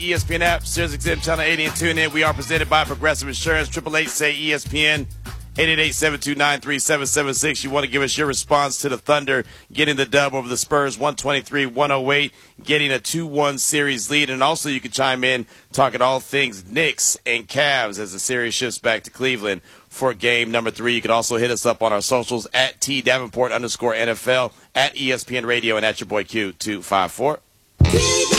ESPN app, SiriusXM Channel 80, and tune in. We are presented by Progressive Insurance, 888-SAY-ESPN, 888-729-3776. You want to give us your response to the Thunder getting the dub over the Spurs, 123-108, getting a 2-1 series lead. And also you can chime in, talking all things Knicks and Cavs as the series shifts back to Cleveland for game number 3. You can also hit us up on our socials at @TDavenport_NFL, at ESPN Radio, and at your boy Q254.